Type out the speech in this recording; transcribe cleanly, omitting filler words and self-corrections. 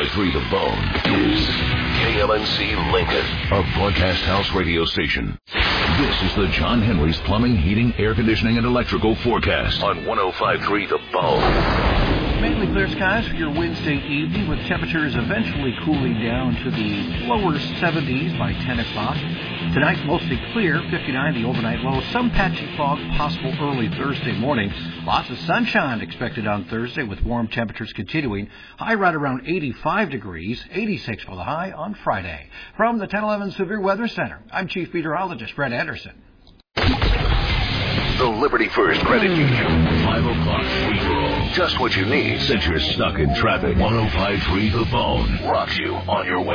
105.3 The Bone is KLNC Lincoln, a broadcast house radio station. This is the John Henry's Plumbing, Heating, Air Conditioning, and Electrical forecast on 105.3 The Bone. Mainly clear skies for your Wednesday evening, with temperatures eventually cooling down to the lower 70s by 10 o'clock. Tonight, mostly clear, 59 the overnight low. Some patchy fog possible early Thursday morning. Lots of sunshine expected on Thursday, with warm temperatures continuing. High right around 85 degrees, 86 for the high on Friday. From the 1011 Severe Weather Center, I'm Chief Meteorologist Brett Anderson. The Liberty First Credit Union. 5 o'clock free-for-all. Just what you need since you're stuck in traffic. 105.3 The Bone rocks you on your way.